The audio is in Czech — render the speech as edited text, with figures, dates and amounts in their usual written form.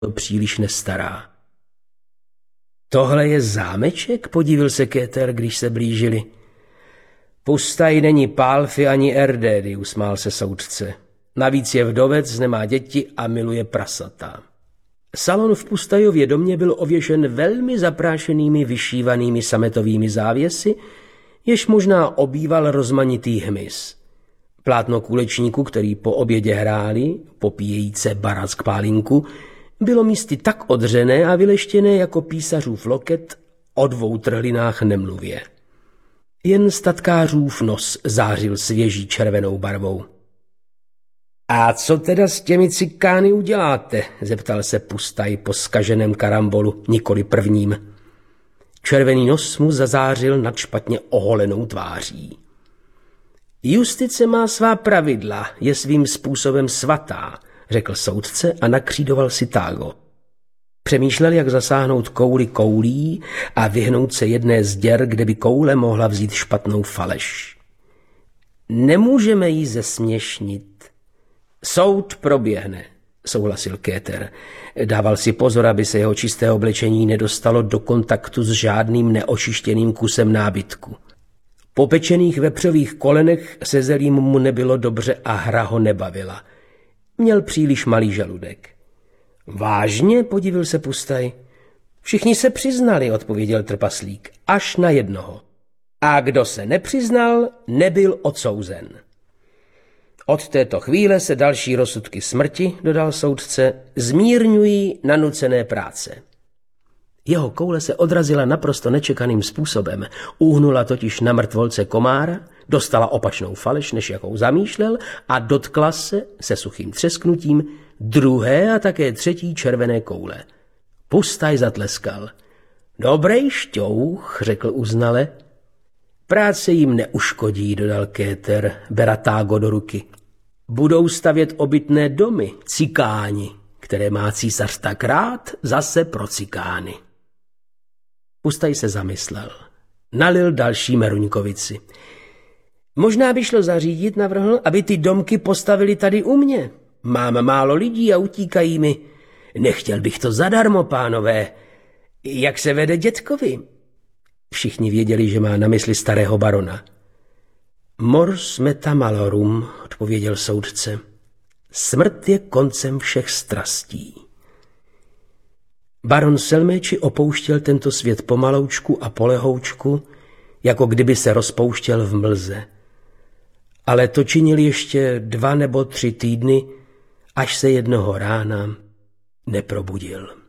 příliš nestará. Tohle je zámeček, podívil se Kéter, když se blížili. Pustaj není Pálfy ani Erdédy, usmál se soudce. Navíc je vdovec, nemá děti a miluje prasata. Salon v Pustajově domě byl ověšen velmi zaprášenými vyšívanými sametovými závěsy, jež možná obýval rozmanitý hmyz. Plátno kulečníku, který po obědě hráli, popíjejíce barack pálinku, bylo místy tak odřené a vyleštěné jako písařův loket, o 2 trhlinách nemluvě. Jen statkářův nos zářil svěží červenou barvou. A co teda s těmi cikány uděláte? Zeptal se Pustaj po zkaženém karambolu, nikoli prvním. Červený nos mu zazářil nad špatně oholenou tváří. Justice má svá pravidla, je svým způsobem svatá, řekl soudce a nakřídoval si tágo. Přemýšlel, jak zasáhnout kouli koulí a vyhnout se jedné z děr, kde by koule mohla vzít špatnou faleš. Nemůžeme jí zesměšnit. Soud proběhne, souhlasil Kéter. Dával si pozor, aby se jeho čisté oblečení nedostalo do kontaktu s žádným neočištěným kusem nábytku. Po pečených vepřových kolenech se zelím mu nebylo dobře a hra ho nebavila. Měl příliš malý žaludek. Vážně, podivil se Pustaj. Všichni se přiznali, odpověděl trpaslík, až na jednoho. A kdo se nepřiznal, nebyl odsouzen. Od této chvíle se další rozsudky smrti, dodal soudce, zmírňují na nucené práce. Jeho koule se odrazila naprosto nečekaným způsobem. Uhnula totiž na mrtvolce komára, dostala opačnou faleš, než jakou zamýšlel, a dotkla se suchým třesknutím 2. a také 3. červené koule. Pustaj zatleskal. Dobrej šťouch, řekl uznale. Práce jim neuškodí, dodal Kéter, bera tágo do ruky. Budou stavět obytné domy, cikáni, které má císař tak rád, zase pro cikány. Pustaj se zamyslel. Nalil další meruňkovici. Možná by šlo zařídit, navrhl, aby ty domky postavili tady u mě. Mám málo lidí a utíkají mi. Nechtěl bych to zadarmo, pánové. Jak se vede dětkovi? Všichni věděli, že má na mysli starého barona. Mors meta malorum, odpověděl soudce. Smrt je koncem všech strastí. Baron Selméči opouštěl tento svět pomaloučku a polehoučku, jako kdyby se rozpouštěl v mlze. Ale to činil ještě 2 nebo 3 týdny, až se jednoho rána neprobudil.